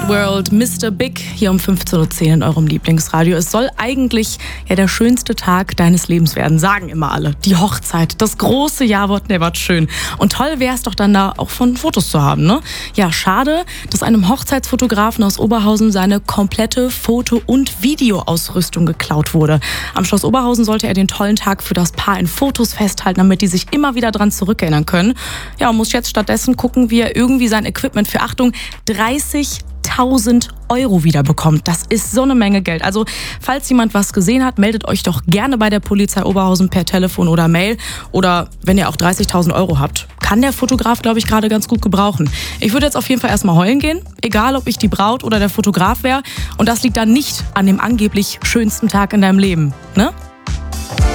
Wide World, Mr. Big, hier um 15.10 Uhr in eurem Lieblingsradio. Es soll eigentlich ja der schönste Tag deines Lebens werden, sagen immer alle. Die Hochzeit, das große Jahr wird never schön. Und toll wäre es doch dann da auch von Fotos zu haben, ne? Ja, schade, dass einem Hochzeitsfotografen aus Oberhausen seine komplette Foto- und Videoausrüstung geklaut wurde. Am Schloss Oberhausen sollte er den tollen Tag für das Paar in Fotos festhalten, damit die sich immer wieder dran zurückerinnern können. Ja, und muss jetzt stattdessen gucken, wie er irgendwie sein Equipment für, Achtung, 30.000 Euro wiederbekommt. Das ist so eine Menge Geld. Also, falls jemand was gesehen hat, meldet euch doch gerne bei der Polizei Oberhausen per Telefon oder Mail. Oder wenn ihr auch 30.000 Euro habt, kann der Fotograf, glaube ich, gerade ganz gut gebrauchen. Ich würde jetzt auf jeden Fall erstmal heulen gehen, egal ob ich die Braut oder der Fotograf wäre. Und das liegt dann nicht an dem angeblich schönsten Tag in deinem Leben, ne?